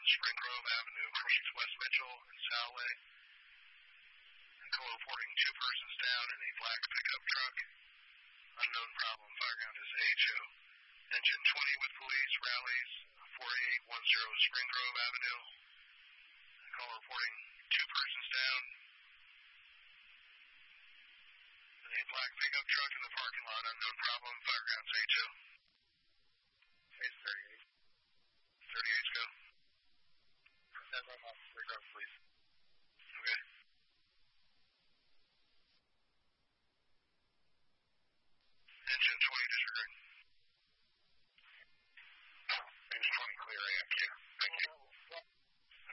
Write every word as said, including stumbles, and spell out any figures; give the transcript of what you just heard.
Spring Grove Avenue, Crossings West Mitchell and Sowley. Call reporting two persons down in a black pickup truck. Unknown problem. Fireground is A H O. Engine twenty with police. Rallies four eight one zero Spring Grove Avenue. Call reporting two persons down in a black pickup truck in the parking lot. Unknown problem. Fireground is A H O. Case thirty-eight. thirty-eight, go. Stand by, Spring Grove, please.